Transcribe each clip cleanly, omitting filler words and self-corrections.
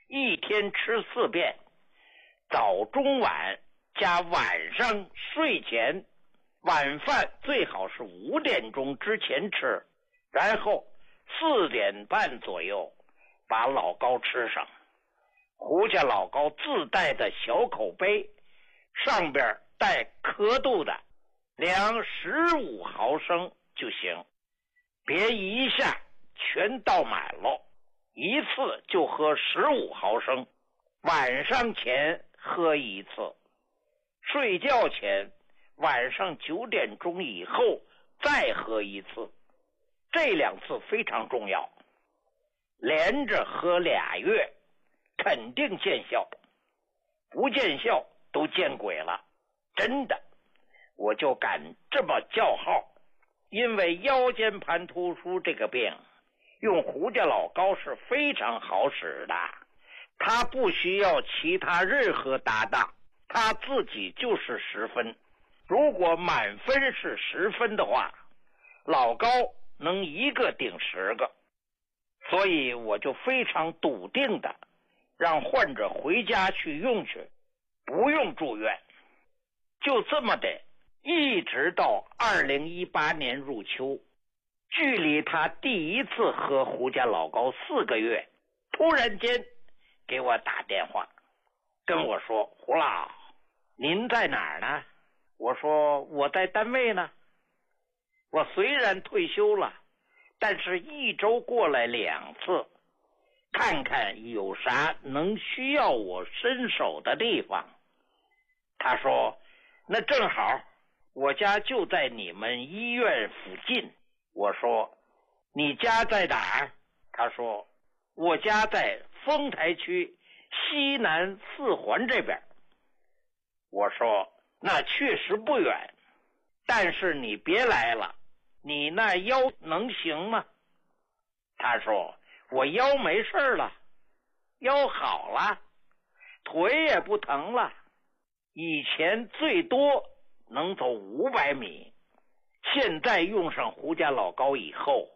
一天吃4遍，早中晚加晚上睡前，晚饭最好是5点钟之前吃，然后4点半左右把老膏吃上。胡家老膏自带的小口杯，上边带刻度的，量15毫升就行，别一下全倒满了，一次就喝15毫升，晚上前喝一次，睡觉前晚上9点钟以后再喝一次，这2次非常重要，连着喝2月肯定见效，不见效都见鬼了，真的，我就敢这么叫号。因为腰间盘突出这个病，用胡家老膏是非常好使的，它不需要其他任何搭档，它自己就是10分。如果满分是10分的话，老膏能一个顶10个，所以我就非常笃定的让患者回家去用去，不用住院。就这么的一直到2018年入秋，距离他第一次喝胡家老膏4个月，突然间给我打电话跟我说，胡老，您在哪儿呢？我说我在单位呢，我虽然退休了，但是1周过来2次，看看有啥能需要我伸手的地方。他说那正好，我家就在你们医院附近。我说你家在哪儿？他说我家在丰台区西南4环这边。我说那确实不远，但是你别来了，你那腰能行吗？他说我腰没事了，腰好了，腿也不疼了，以前最多能走500米，现在用上胡家老膏以后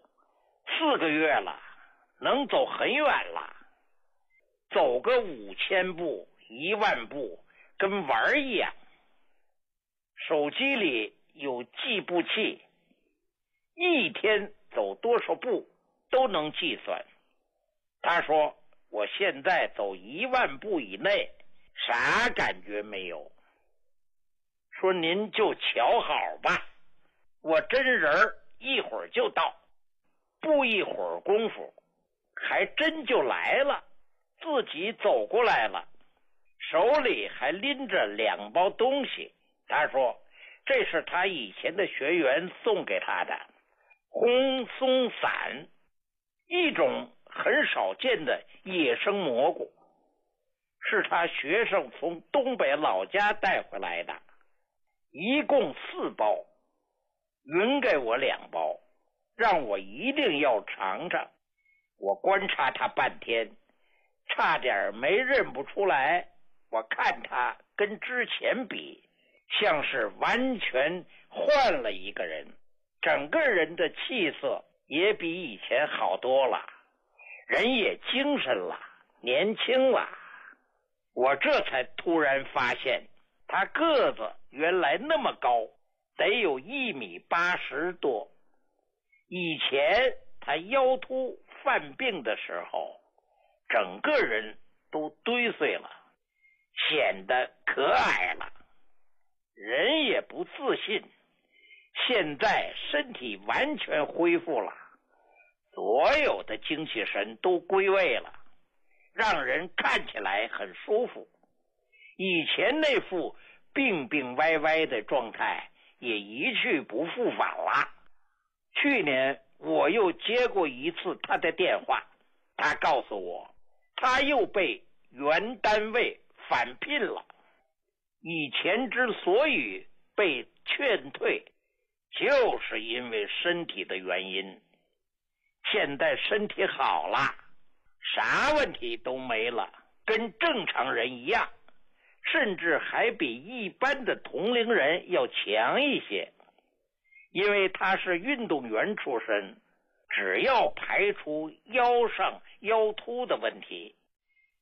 4个月了，能走很远了，走个5000步10000步跟玩一样。手机里有计步器，一天走多少步都能计算。他说我现在走10000步以内啥感觉没有，说您就瞧好吧，我真人一会儿就到。不一会儿功夫还真就来了，自己走过来了，手里还拎着2包东西。他说这是他以前的学员送给他的红松散，一种很少见的野生蘑菇，是他学生从东北老家带回来的，一共4包，匀给我2包，让我一定要尝尝。我观察他半天，差点没认不出来，我看他跟之前比像是完全换了一个人，整个人的气色也比以前好多了，人也精神了，年轻了。我这才突然发现他个子原来那么高，得有1.80米多。以前他腰突犯病的时候，整个人都堆碎了，显得可矮了，人也不自信。现在身体完全恢复了，所有的精气神都归位了，让人看起来很舒服。以前那副病病歪歪的状态也一去不复返了。去年我又接过一次他的电话，他告诉我他又被原单位返聘了，以前之所以被劝退，就是因为身体的原因。现在身体好了，啥问题都没了，跟正常人一样，甚至还比一般的同龄人要强一些。因为他是运动员出身，只要排除腰上腰突的问题，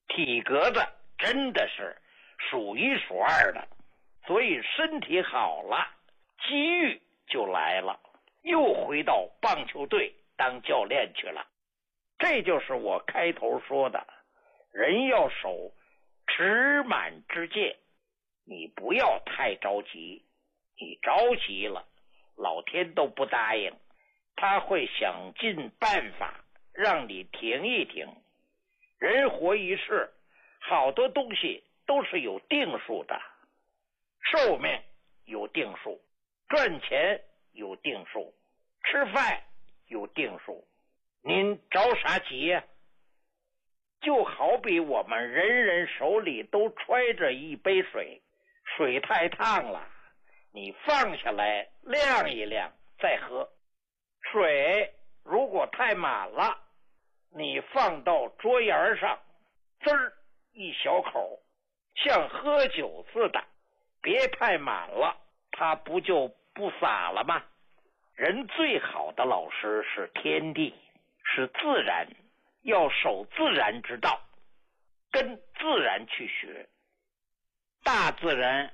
体格子真的是数一数二的，所以身体好了，机遇就来了，又回到棒球队当教练去了。这就是我开头说的，人要守持满之戒，你不要太着急，你着急了，老天都不答应，他会想尽办法让你停一停。人活一世，好多东西都是有定数的，寿命有定数，赚钱有定数，吃饭有定数，您着啥急呀？就好比我们人人手里都揣着一杯水，水太烫了，你放下来晾一晾再喝。水如果太满了，你放到桌沿上，滋儿一小口，像喝酒似的，别太满了，它不就不洒了吗？人最好的老师是天地，是自然，要守自然之道，跟自然去学。大自然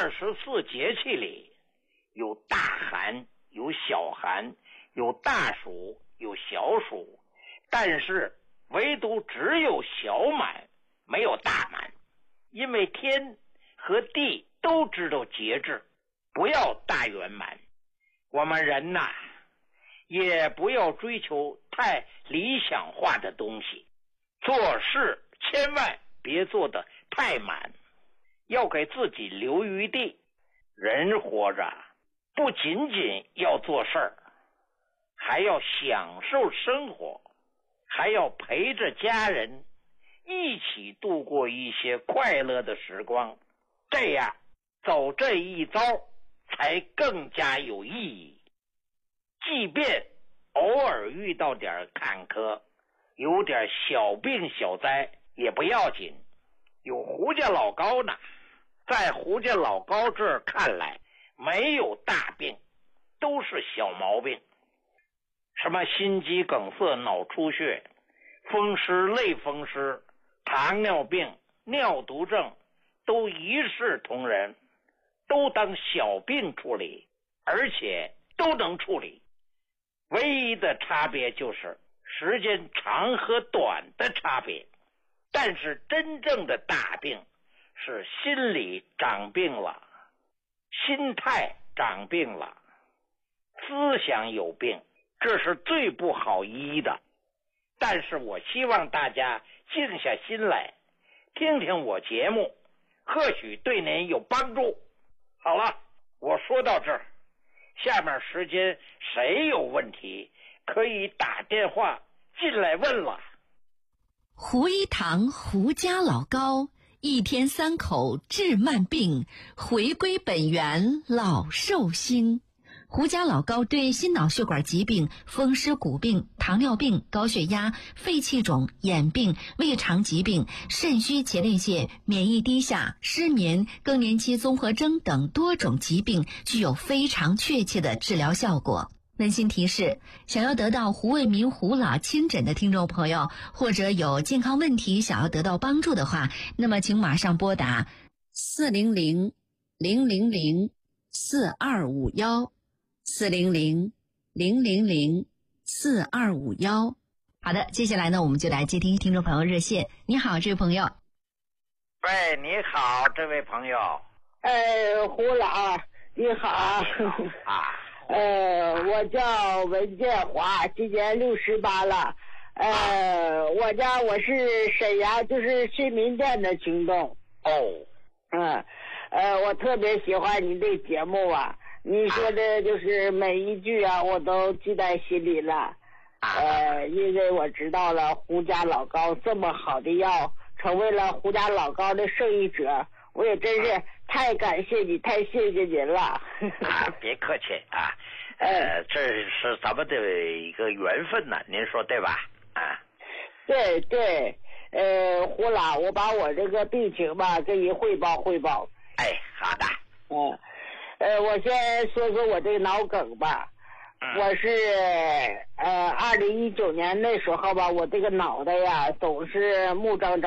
24节气里有大寒，有小寒，有大暑，有小暑，但是唯独只有小满，没有大满。因为天和地都知道节制，不要大圆满。我们人呐，也不要追求太理想化的东西，做事千万别做得太满，要给自己留余地。人活着不仅仅要做事儿，还要享受生活，还要陪着家人一起度过一些快乐的时光，这样走这一遭才更加有意义。即便偶尔遇到点坎坷，有点小病小灾也不要紧，有胡家老高呢。在胡家老高这儿看来，没有大病，都是小毛病，什么心肌梗塞、脑出血、风湿、类风湿、糖尿病、尿毒症，都一视同仁，都当小病处理，而且都能处理。唯一的差别就是时间长和短的差别，但是真正的大病是心理长病了，心态长病了，思想有病，这是最不好医的。但是我希望大家静下心来听听我节目，或许对您有帮助。好了，我说到这儿，下面时间谁有问题可以打电话进来问了。 胡一堂胡家老高，一天3口治慢病，回归本源老寿星。胡家老高对心脑血管疾病、风湿骨病、糖尿病、高血压、肺气肿、眼病、胃肠疾病、肾虚前列腺、免疫低下、失眠、更年期综合征等多种疾病具有非常确切的治疗效果。温馨提示，想要得到胡卫民胡老亲诊的听众朋友，或者有健康问题想要得到帮助的话，那么请马上拨打400-000-4251，400-000-4251。好的，接下来呢，我们就来接听听众朋友热线。你好，这位朋友。 喂，你好，这位朋友。 胡老，你好。 啊。 我叫文建华，今年68了。我是沈阳，就是新民店的群众。我特别喜欢你的节目啊，你说的就是每一句啊，我都记在心里了。因为我知道了胡家老高这么好的药，成为了胡家老高的受益者，我也真是太感谢你，太谢谢您了。 别客气啊。这是咱们的一个缘分呢，您说对吧？ 对对。胡老，我把我这个病情吧跟你汇报汇报。 好的。 我先说说我这个脑梗吧。我是2019年那时候吧，我这个脑袋呀总是木张张